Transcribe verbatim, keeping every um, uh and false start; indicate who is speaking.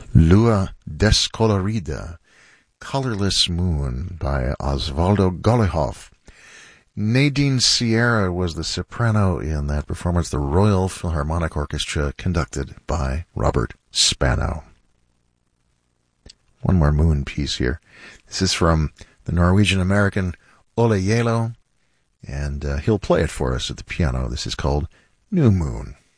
Speaker 1: Lua Descolorida, Colorless Moon by Osvaldo Golijov. Nadine Sierra was the soprano in that performance. The Royal Philharmonic Orchestra, conducted by Robert Spano. One more moon piece here. This is from the Norwegian-American Ole Yelo, and uh, he'll play it for us at the piano. This is called New Moon.